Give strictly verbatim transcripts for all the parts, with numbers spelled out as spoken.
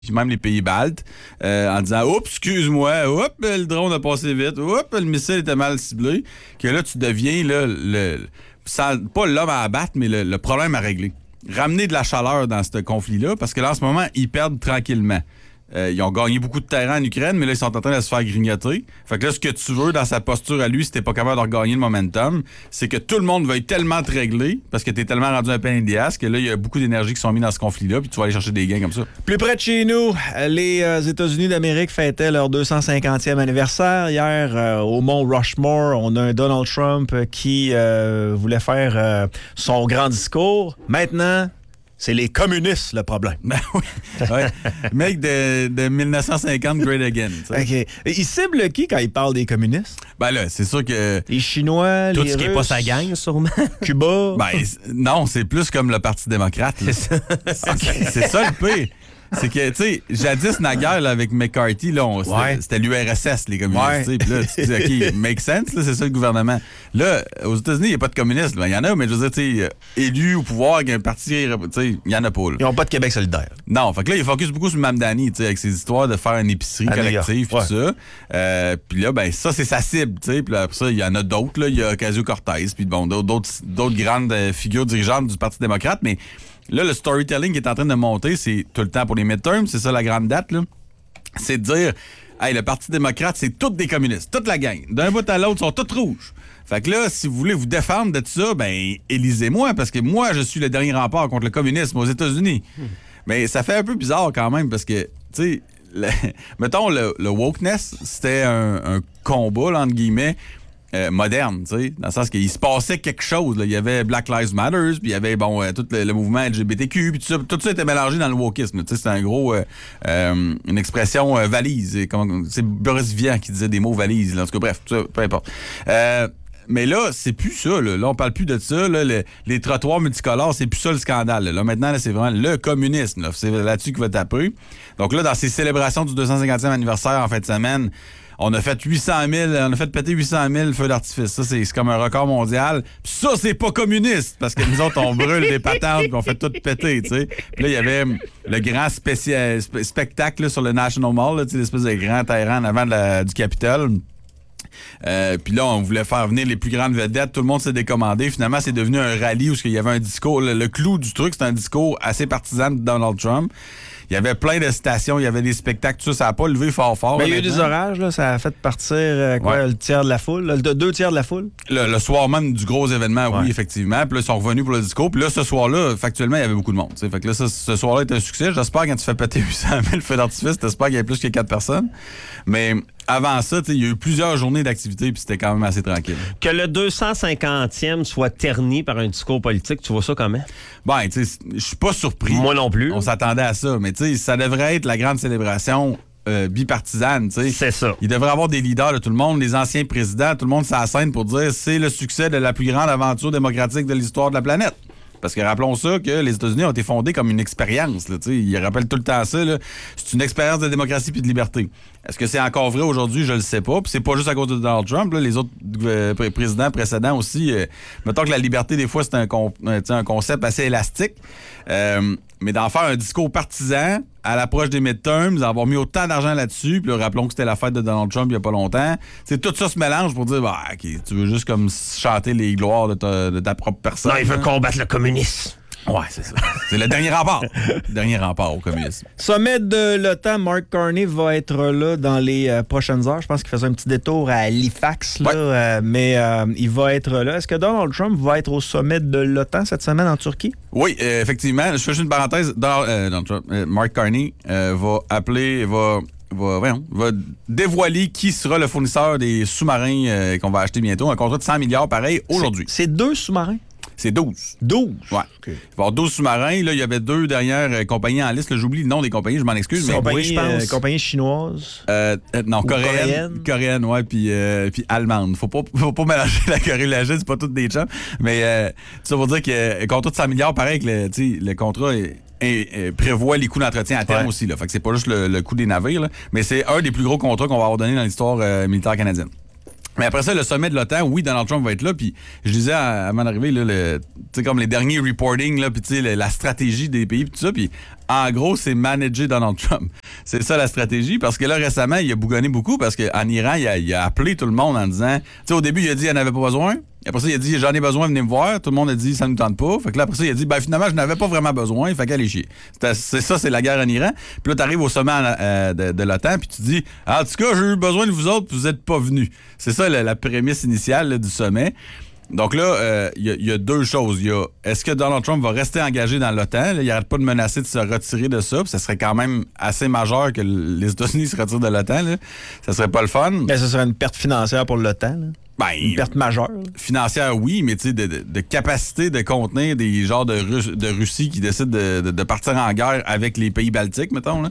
puis même les pays baltes, euh, en disant « Oups, excuse-moi, oups, le drone a passé vite, oups, le missile était mal ciblé », que là, tu deviens, là, le, sans, pas l'homme à abattre, mais le, le problème à régler. Ramener de la chaleur dans ce conflit-là, parce que là, en ce moment, ils perdent tranquillement. Euh, ils ont gagné beaucoup de terrain en Ukraine, mais là, ils sont en train de se faire grignoter. Fait que là, ce que tu veux dans sa posture à lui, si t'es pas capable de regagner le momentum, c'est que tout le monde veuille tellement te régler, parce que t'es tellement rendu un pain in the ass, que là, il y a beaucoup d'énergie qui sont mis dans ce conflit-là, puis tu vas aller chercher des gains comme ça. Plus près de chez nous, les euh, États-Unis d'Amérique fêtaient leur deux cent cinquantième anniversaire. Hier, euh, au Mont Rushmore, on a un Donald Trump qui euh, voulait faire euh, son grand discours. Maintenant, c'est les communistes, le problème. Ben oui. Ouais. Mec de, de dix-neuf cent cinquante, great again. T'sais. OK. Il cible qui quand il parle des communistes? Ben là, c'est sûr que... Les Chinois, Tout les ce qui Russes, n'est pas sa gang, sûrement. Cuba. Ben non, c'est plus comme le Parti démocrate. C'est ça. Okay. C'est ça le pire. C'est que, tu sais, jadis, naguère, là, avec McCarthy, là, on, c'était, ouais. c'était l'U R S S, les communistes. Ouais. Puis là, tu dis, OK, make sense, là, c'est ça le gouvernement. Là, aux États-Unis, il n'y a pas de communistes. Il y en a, mais je veux dire, tu sais, élus au pouvoir avec un parti, tu sais, il n'y en a pas. Là. Ils n'ont pas de Québec solidaire. Non, fait que là, il focus beaucoup sur Mamdani, tu sais, avec ses histoires de faire une épicerie à collective, puis ouais. tout ça. Euh, puis là, ben, ça, c'est sa cible, tu sais. Puis après ça, il y en a d'autres, là. Il y a Ocasio-Cortez, puis bon, d'autres, d'autres grandes figures dirigeantes du Parti démocrate, mais. Là, le storytelling qui est en train de monter, c'est tout le temps pour les midterms, c'est ça la grande date, là. C'est de dire, hey, le Parti démocrate, c'est tous des communistes, toute la gang. D'un bout à l'autre, ils sont tous rouges. Fait que là, si vous voulez vous défendre de ça, ben, élisez-moi, parce que moi, je suis le dernier rempart contre le communisme aux États-Unis. Hmm. Mais ça fait un peu bizarre quand même, parce que, tu sais, le, mettons, le, le wokeness, c'était un, un combat, là, entre guillemets, Euh, moderne, tu sais, dans le sens qu'il se passait quelque chose. Là. Il y avait Black Lives Matter, puis il y avait bon euh, tout le, le mouvement L G B T Q, puis tout ça, tout ça était mélangé dans le wokisme. Tu sais, c'était un gros, euh, euh, une expression euh, valise. C'est Boris Vian qui disait des mots valises. Là. En tout cas, bref, ça, peu importe. Euh, Mais là, c'est plus ça. Là, là on parle plus de ça. Là, le, les trottoirs multicolores, c'est plus ça le scandale. Là, là maintenant, là, c'est vraiment le communisme. Là. C'est là-dessus qu'il va taper. Donc là, dans ces célébrations du deux cent cinquantième anniversaire en fin de semaine, on a fait huit cent mille, on a fait péter huit cent mille feux d'artifice. Ça, c'est, c'est comme un record mondial. Puis ça, c'est pas communiste, parce que nous autres, on brûle des patentes puis on fait tout péter, tu sais. Puis là, il y avait le grand spécial, spe- spectacle là, sur le National Mall, là, l'espèce de grand terrain en avant de la, du Capitole. Euh, puis là, on voulait faire venir les plus grandes vedettes. Tout le monde s'est décommandé. Finalement, c'est devenu un rallye où il y avait un discours. Le, le clou du truc, c'est un discours assez partisan de Donald Trump. Il y avait plein de stations, il y avait des spectacles, tout ça, ça n'a pas levé fort fort. Mais il y a eu des orages, là, ça a fait partir euh, quoi, ouais. le tiers de la foule, le, deux tiers de la foule? Le, le soir même du gros événement, ouais. oui, effectivement. Puis là, ils sont revenus pour le discours. Puis là, ce soir-là, factuellement, il y avait beaucoup de monde. T'sais. Fait que là, ça, ce soir-là est un succès. J'espère quand tu fais péter huit cent mille feux d'artifice, t'espères qu'il y a plus que quatre personnes. Mais avant ça, il y a eu plusieurs journées d'activité, puis c'était quand même assez tranquille. Que le deux cent cinquantième soit terni par un discours politique, tu vois ça comment? Ben, tu sais, je suis pas surpris. Moi non plus. On s'attendait à ça, mais tu sais, ça devrait être la grande célébration euh, bipartisane, tu sais. C'est ça. Il devrait y avoir des leaders de tout le monde, les anciens présidents, tout le monde s'assène pour dire c'est le succès de la plus grande aventure démocratique de l'histoire de la planète. Parce que rappelons ça que les États-Unis ont été fondés comme une expérience. Là, ils rappellent tout le temps ça. Là. C'est une expérience de démocratie puis de liberté. Est-ce que c'est encore vrai aujourd'hui? Je le sais pas. Puis c'est pas juste à cause de Donald Trump. Là. Les autres euh, présidents précédents aussi. Euh, mettons que la liberté, des fois, c'est un, con, un concept assez élastique. Euh, mais d'en faire un discours partisan à l'approche des midterms, d'avoir mis autant d'argent là-dessus, puis là, rappelons que c'était la fête de Donald Trump il y a pas longtemps. C'est tout ça se mélange pour dire, bah, OK, tu veux juste comme chanter les gloires de ta, de ta propre personne. Non, il veut hein? combattre le communisme. Ouais, c'est ça. C'est le dernier rempart. Le dernier rempart au communisme. Sommet de l'OTAN, Mark Carney va être là dans les euh, prochaines heures. Je pense qu'il faisait un petit détour à Halifax, là, ouais. euh, mais euh, il va être là. Est-ce que Donald Trump va être au sommet de l'OTAN cette semaine en Turquie? Oui, euh, effectivement. Je fais juste une parenthèse. Donald, euh, Donald Trump, euh, Mark Carney euh, va appeler, va... Va, voyons, va dévoiler qui sera le fournisseur des sous-marins euh, qu'on va acheter bientôt. Un contrat de cent milliards, pareil, aujourd'hui. C'est, c'est deux sous-marins? C'est douze. douze? Ouais. Okay. Il va y avoir douze sous-marins. Là, il y avait deux dernières euh, compagnies en liste. Là, j'oublie le nom des compagnies, je m'en excuse. Mais compagnie, oui, je pense. Euh, compagnie chinoise? Euh, euh, non, coréenne. Coréenne, coréenne ouais, puis euh, allemande. Faut pas, faut pas mélanger la Corée et la Chine, c'est pas toutes des chums. Mais euh, ça veut dire que le contrat de cent milliards, pareil, que le, le contrat est. Et, et prévoit les coûts d'entretien à terme ouais. aussi. Là. Fait que c'est pas juste le, le coût des navires, là, mais c'est un des plus gros contrats qu'on va avoir donné dans l'histoire euh, militaire canadienne. Mais après ça, le sommet de l'OTAN, oui, Donald Trump va être là. Puis je disais à, à mon arrivée, là, le, tu sais, comme les derniers reporting, là, puis tu sais, la stratégie des pays, puis tout ça. Puis en gros, c'est manager Donald Trump. C'est ça la stratégie. Parce que là, récemment, il a bougonné beaucoup parce qu'en Iran, il a, il a appelé tout le monde en disant, tu sais, au début, il a dit qu'il n'en avait pas besoin. Après ça, il a dit, j'en ai besoin, venez me voir. Tout le monde a dit, ça ne nous tente pas. Fait que là, après ça, il a dit, ben finalement, je n'avais pas vraiment besoin. Fait qu'allez chier. C'est, c'est ça, c'est la guerre en Iran. Puis là, tu arrives au sommet euh, de, de l'OTAN, puis tu dis, en tout cas, j'ai eu besoin de vous autres, puis vous n'êtes pas venus. C'est ça la, la prémisse initiale là, du sommet. Donc là, il euh, y, y a deux choses. Il y a, est-ce que Donald Trump va rester engagé dans l'OTAN? Là, il n'arrête pas de menacer de se retirer de ça. Puis ça serait quand même assez majeur que les États-Unis se retirent de l'OTAN. Là. Ça serait pas le fun. Mais ça serait une perte financière pour l'OTAN. Là. Ben, une perte majeure. Financière, oui, mais tu sais, de, de, de capacité de contenir des genres de, Russ, de Russie qui décident de, de, de partir en guerre avec les pays baltiques, mettons. Là.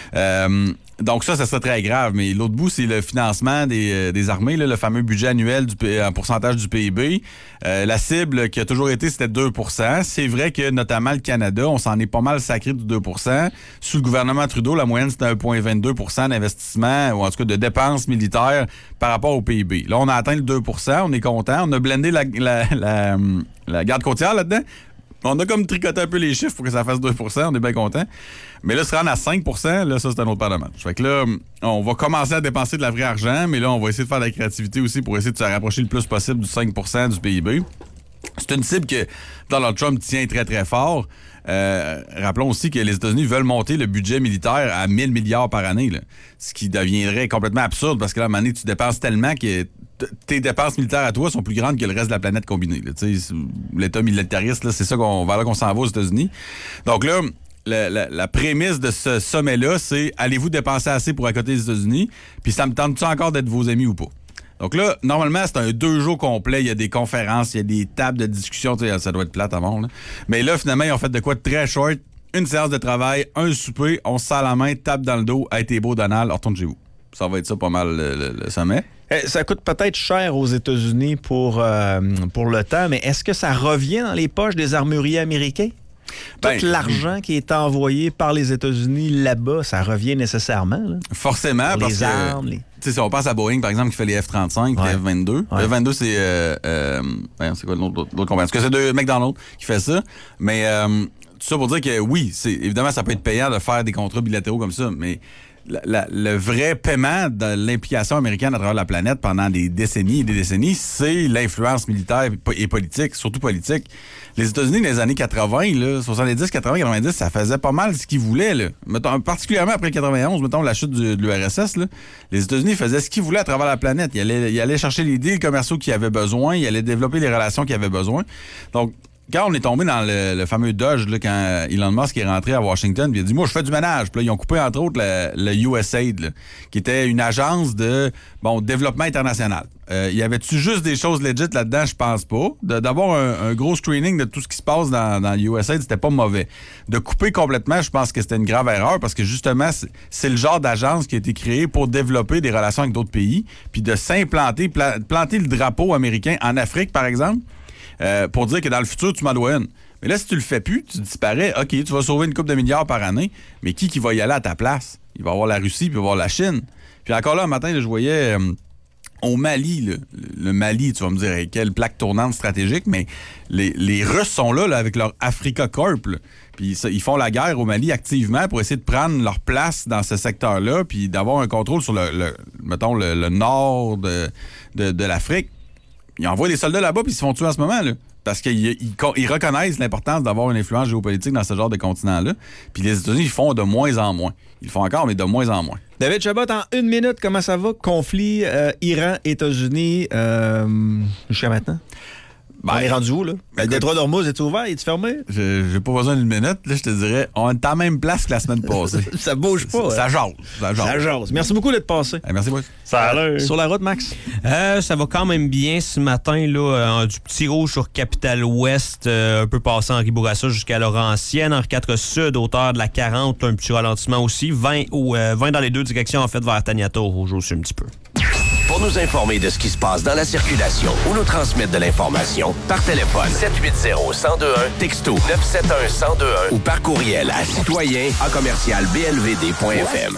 Euh, donc ça, ça serait très grave. Mais l'autre bout, c'est le financement des, des armées, là, le fameux budget annuel du, en pourcentage du P I B. Euh, la cible qui a toujours été, c'était deux pour cent. C'est vrai que, notamment le Canada, on s'en est pas mal sacré du deux pour cent. Sous le gouvernement Trudeau, la moyenne, c'était un virgule vingt-deux pour cent d'investissement, ou en tout cas de dépenses militaires par rapport au P I B. Là, on a atteint le deux pour cent, on est content. On a blendé la, la, la, la garde côtière là-dedans. On a comme tricoté un peu les chiffres pour que ça fasse deux pour cent, on est bien content. Mais là, se rendre à cinq pour cent, là, ça, c'est un autre paire de manche. Fait que là, on va commencer à dépenser de la vraie argent, mais là, on va essayer de faire de la créativité aussi pour essayer de se rapprocher le plus possible du cinq pour cent du P I B. C'est une cible que Donald Trump tient très, très fort. Euh, rappelons aussi que les États-Unis veulent monter le budget militaire à mille milliards par année, là, ce qui deviendrait complètement absurde parce que là, à un moment donné, tu dépenses tellement que t- tes dépenses militaires à toi sont plus grandes que le reste de la planète combinée. Là. L'État militariste, là, c'est ça qu'on, vers là qu'on s'en va aux États-Unis. Donc là, la, la, la prémisse de ce sommet-là, c'est allez-vous dépenser assez pour accoter les États-Unis, puis ça me tente-tu encore d'être vos amis ou pas? Donc là, normalement, c'est un deux jours complet. Il y a des conférences, il y a des tables de discussion. Ça doit être plate avant. Là. Mais là, finalement, ils ont fait de quoi de très short. Une séance de travail, un souper, on se serre la main, tape dans le dos. Hey, t'es beau, Donald, retourne chez vous. Ça va être ça pas mal le, le, le sommet. Eh, ça coûte peut-être cher aux États-Unis pour, euh, pour le temps, mais est-ce que ça revient dans les poches des armuriers américains? Ben, tout l'argent qui est envoyé par les États-Unis là-bas, ça revient nécessairement. Là. Forcément, pour parce les que, armes. Les... Si on pense à Boeing, par exemple, qui fait les F trente-cinq, ouais. les F vingt-deux. Ouais. Le F vingt-deux, c'est... Euh, euh, c'est quoi l'autre, l'autre compagnie? Parce que c'est de McDonald's qui fait ça. Mais euh, tout ça pour dire que oui, c'est, évidemment, ça peut être payant de faire des contrats bilatéraux comme ça, mais... La, la, le vrai paiement de l'implication américaine à travers la planète pendant des décennies et des décennies, c'est l'influence militaire et politique, surtout politique. Les États-Unis, dans les années quatre-vingts, là, soixante-dix, quatre-vingts, quatre-vingt-dix, ça faisait pas mal ce qu'ils voulaient. Là. Mettons, particulièrement après le quatre-vingt-onze, mettons la chute du, de l'U R S S, là, les États-Unis faisaient ce qu'ils voulaient à travers la planète. Ils allaient, ils allaient chercher les deals commerciaux qu'ils avaient besoin, ils allaient développer les relations qu'ils avaient besoin. Donc, quand on est tombé dans le, le fameux Dodge, là, quand Elon Musk est rentré à Washington, il a dit « Moi, je fais du ménage. » Puis là, ils ont coupé, entre autres, le, le U S A I D, là, qui était une agence de bon développement international. Euh, y avait-tu juste des choses legit là-dedans? Je pense pas. De, d'avoir un, un gros screening de tout ce qui se passe dans, dans l'U S A I D, c'était pas mauvais. De couper complètement, je pense que c'était une grave erreur parce que, justement, c'est, c'est le genre d'agence qui a été créée pour développer des relations avec d'autres pays, puis de s'implanter, pla- planter le drapeau américain en Afrique, par exemple, Euh, pour dire que dans le futur, tu m'en dois une. Mais là, si tu le fais plus, tu disparais. OK, tu vas sauver une couple de milliards par année, mais qui qui va y aller à ta place? Il va y avoir la Russie, puis il va y avoir la Chine. Puis encore là, un matin, là, je voyais euh, au Mali, là, le Mali, tu vas me dire, hey, quelle plaque tournante stratégique, mais les, les Russes sont là, là avec leur Africa Corp, là. Puis ça, ils font la guerre au Mali activement pour essayer de prendre leur place dans ce secteur-là, puis d'avoir un contrôle sur le, le mettons, le, le nord de, de, de l'Afrique. Ils envoient des soldats là-bas puis ils se font tuer en ce moment, là. Parce qu'ils ils, ils reconnaissent l'importance d'avoir une influence géopolitique dans ce genre de continent-là. Puis les États-Unis, ils font de moins en moins. Ils le font encore, mais de moins en moins. David Chabot, en une minute, comment ça va? Conflit euh, Iran-États-Unis euh, jusqu'à maintenant? Ben, on est rendu où, là? Ben, le détroit d'Ormuz, est-il ouvert? Est-il fermé? Je, j'ai pas besoin d'une minute. Là, je te dirais, on est à la même place que la semaine passée. Ça bouge pas. Ça, ça jase. Ça jase. Ça jase. Merci beaucoup d'être passé. Hey, merci, beaucoup. Salut. Sur la route, Max? Euh, ça va quand même bien ce matin, là, euh, du petit rouge sur Capitale-Ouest, euh, un peu passant Henri Bourassa jusqu'à Laurentienne. Henri quatre Sud, hauteur de la quarante, un petit ralentissement aussi. vingt, ou, euh, vingt dans les deux directions, en fait, vers Taniata, rouge aussi un petit peu. Pour nous informer de ce qui se passe dans la circulation ou nous transmettre de l'information, par téléphone sept huit zéro, un zéro deux un, texto neuf sept un, un zéro deux un ou par courriel à citoyen à commercial b l v d point f m.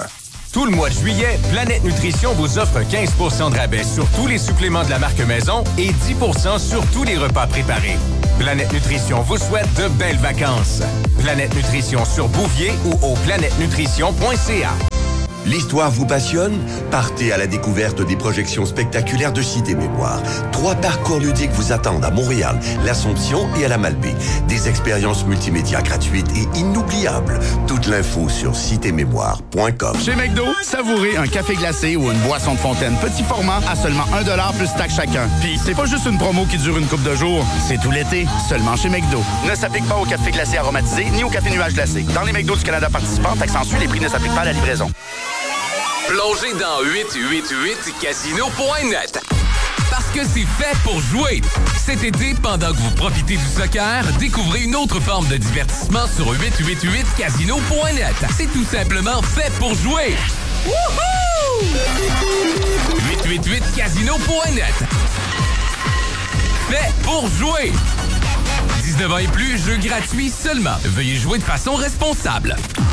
Tout le mois de juillet, Planète Nutrition vous offre quinze pour cent de rabais sur tous les suppléments de la marque Maison et dix pour cent sur tous les repas préparés. Planète Nutrition vous souhaite de belles vacances. Planète Nutrition sur Bouvier ou au planète nutrition point c a. L'histoire vous passionne? Partez à la découverte des projections spectaculaires de Cité Mémoire. Trois parcours ludiques vous attendent à Montréal, l'Assomption et à la Malbaie. Des expériences multimédia gratuites et inoubliables. Toute l'info sur cité mémoire point com. Chez McDo, savourez un café glacé ou une boisson de fontaine petit format à seulement un dollar plus taxe chacun. Puis c'est pas juste une promo qui dure une couple de jours, c'est tout l'été, seulement chez McDo. Ne s'applique pas au café glacé aromatisé ni au café nuage glacé. Dans les McDo du Canada participants, taxe en sus, les prix ne s'appliquent pas à la livraison. Plongez dans huit huit huit casino point net. Parce que c'est fait pour jouer. Cet été, pendant que vous profitez du soccer, découvrez une autre forme de divertissement sur huit huit huit casino point net. C'est tout simplement fait pour jouer. Wouhou! huit huit huit casino point net. Fait pour jouer. dix-neuf ans et plus, jeu gratuit seulement. Veuillez jouer de façon responsable.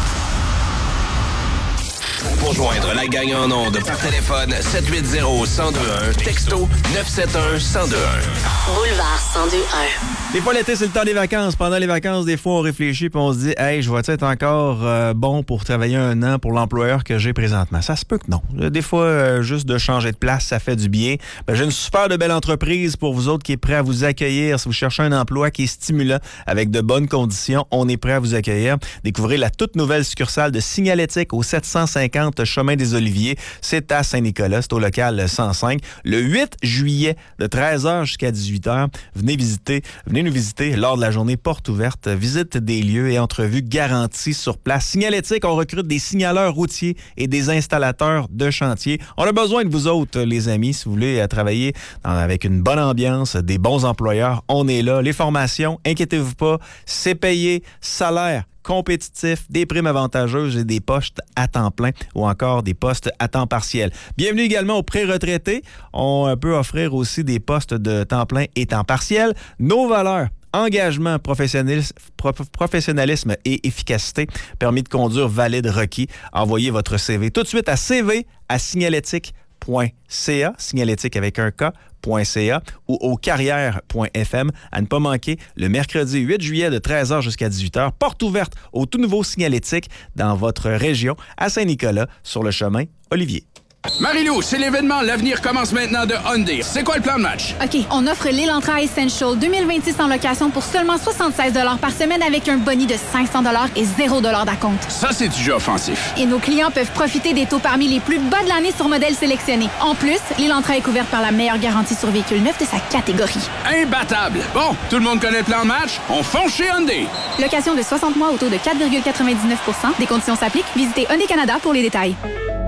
Pour joindre la gang en ondes par téléphone, sept huit zéro, un zéro deux un, texto neuf sept un, un zéro deux un. Boulevard cent deux un. Des fois, l'été, c'est le temps des vacances. Pendant les vacances, des fois, on réfléchit puis on se dit « Hey, je vais être encore euh, bon pour travailler un an pour l'employeur que j'ai présentement? » Ça se peut que non. Des fois, euh, juste de changer de place, ça fait du bien. Ben, j'ai une super de belle entreprise pour vous autres qui est prêt à vous accueillir. Si vous cherchez un emploi qui est stimulant avec de bonnes conditions, on est prêt à vous accueillir. Découvrez la toute nouvelle succursale de Signalétique au sept cent cinquante Chemin des Oliviers. C'est à Saint-Nicolas, c'est au local cent cinq. Le huit juillet, de treize heures jusqu'à dix-huit heures, venez visiter, venez nous visiter lors de la journée porte ouverte. Visite des lieux et entrevues garanties sur place. Signalétique, on recrute des signaleurs routiers et des installateurs de chantier. On a besoin de vous autres, les amis, si vous voulez travailler dans, avec une bonne ambiance, des bons employeurs. On est là. Les formations, inquiétez-vous pas, c'est payé, salaire compétitif, des primes avantageuses et des postes à temps plein ou encore des postes à temps partiel. Bienvenue également aux pré-retraités. On peut offrir aussi des postes de temps plein et temps partiel. Nos valeurs: engagement, professionnalisme, professionnalisme et efficacité. Permis de conduire valide requis. Envoyez votre C V tout de suite à c v à signalétique point c a, signalétique avec un K, .ca ou au carrière point f m. À ne pas manquer, le mercredi huit juillet de treize heures jusqu'à dix-huit heures, porte ouverte au tout nouveau Signalétique dans votre région, à Saint-Nicolas, sur le chemin Olivier. Marie-Lou, c'est l'événement. L'avenir commence maintenant de Hyundai. C'est quoi le plan de match? OK, on offre l'Elantra Essential deux mille vingt-six en location pour seulement soixante-seize dollars par semaine avec un boni de cinq cents dollars et zéro dollar d'acompte. Ça, c'est du jeu offensif. Et nos clients peuvent profiter des taux parmi les plus bas de l'année sur modèles sélectionnés. En plus, l'Elantra est couverte par la meilleure garantie sur véhicule neuf de sa catégorie. Imbattable! Bon, tout le monde connaît le plan de match? On fonce chez Hyundai! Location de soixante mois au taux de quatre virgule quatre-vingt-dix-neuf pour cent. Des conditions s'appliquent. Visitez Hyundai Canada pour les détails.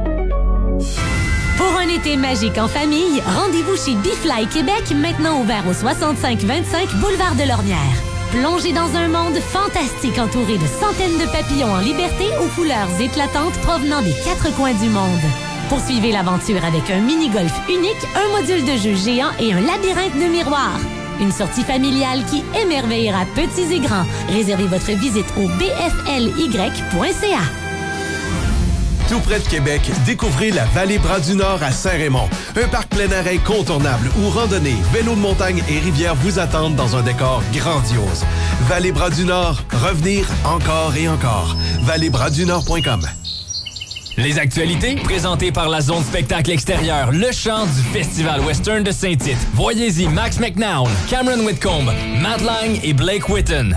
Pour un été magique en famille, rendez-vous chez Bifly Québec, maintenant ouvert au soixante-cinq vingt-cinq Boulevard de Lormière. Plongez dans un monde fantastique entouré de centaines de papillons en liberté aux couleurs éclatantes provenant des quatre coins du monde. Poursuivez l'aventure avec un mini-golf unique, un module de jeu géant et un labyrinthe de miroirs. Une sortie familiale qui émerveillera petits et grands. Réservez votre visite au b f l y point c a. Tout près de Québec, découvrez la Vallée Bras-du-Nord à Saint-Raymond. Un parc plein air incontournable où randonnée, vélo de montagne et rivière vous attendent dans un décor grandiose. Vallée Bras-du-Nord, revenir encore et encore. vallée bras du nord point com. Les actualités, présentées par la zone spectacle extérieur, le chant du Festival Western de Saint-Tite. Voyez-y Max McNown, Cameron Whitcomb, Matt Lang et Blake Whitten.